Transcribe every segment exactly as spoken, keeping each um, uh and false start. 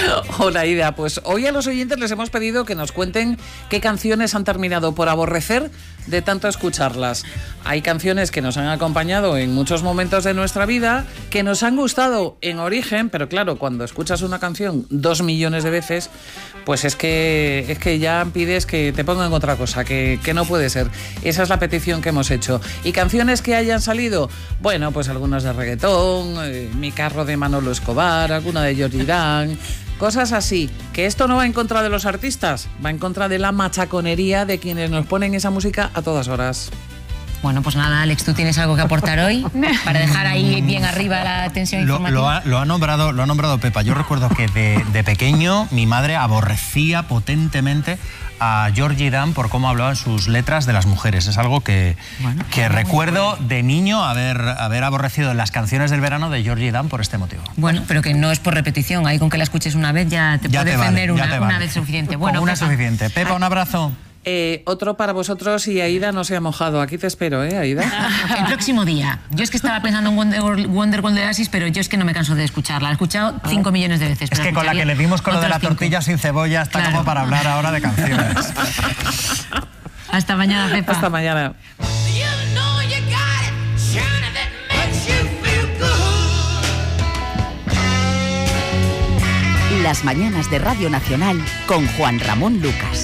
Hola, Ida. Pues hoy a los oyentes les hemos pedido que nos cuenten qué canciones han terminado por aborrecer de tanto escucharlas. Hay canciones que nos han acompañado en muchos momentos de nuestra vida, que nos han gustado en origen, pero claro, cuando escuchas una canción dos millones de veces, pues es que, es que ya pides que te pongan otra cosa, que, que no puede ser. Esa es la petición que hemos hecho. Y canciones que hayan salido, bueno, pues algunas de reggaetón, eh, Mi carro de Manolo Escobar, alguna de Georgie Dan, cosas así. Que esto no va en contra de los artistas, va en contra de la machaconería de quienes nos ponen esa música a todas horas. Bueno, pues nada, Alex, ¿tú tienes algo que aportar hoy para dejar ahí bien arriba la tensión lo, informativa? Lo ha, lo ha nombrado, lo ha nombrado Pepa. Yo recuerdo que de, de pequeño mi madre aborrecía potentemente a Georgie Dan por cómo hablaba en sus letras de las mujeres. Es algo que, bueno, que recuerdo de niño haber, haber aborrecido las canciones del verano de Georgie Dan por este motivo. Bueno, pero que no es por repetición. Ahí con que la escuches una vez ya te ya puede te defender vale, una, te vale. una vez suficiente. Bueno, una Pepa. suficiente. Pepa, un abrazo. Eh, otro para vosotros y Aida no se ha mojado. Aquí te espero, ¿eh, Aida? El próximo día. Yo es que estaba pensando en Wonder, Wonder Wonder Oasis, pero yo es que no me canso de escucharla. La he escuchado cinco millones de veces. Es que con la que le dimos con lo de la cinco. tortilla sin cebolla está claro. Como para hablar ahora de canciones. Hasta mañana, Pepa. Hasta mañana. Las mañanas de Radio Nacional con Juan Ramón Lucas.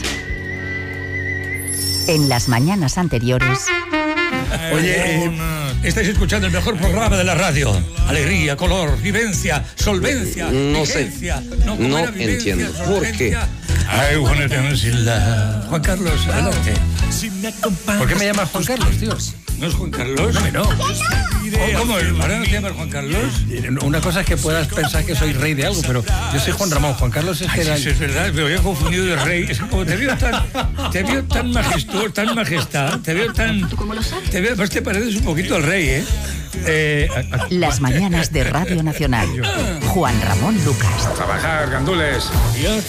En las mañanas anteriores... Oye, eh, estáis escuchando el mejor programa de la radio. Alegría, color, vivencia, solvencia, No vigencia. sé, No, no era vivencia, entiendo. ¿Por qué? Ay, Juan, Juan Carlos, adelante. ¿Por qué me llamas Juan Carlos, tío? ¿No es Juan Carlos? No, no. ¿Cómo? ¿Ahora no te llamas Juan Carlos? Una cosa es que puedas pensar que soy rey de algo, pero yo soy Juan Ramón. Juan Carlos es que Ay, era... sí, es verdad, me había confundido de rey. Es que como te veo tan, te veo tan majestuoso, tan majestad, te veo tan... ¿Tú cómo lo sabes? Te veo, pues te pareces un poquito al rey, ¿eh? eh a, a, Las mañanas de Radio Nacional. Juan Ramón Lucas. Trabajar, gandules.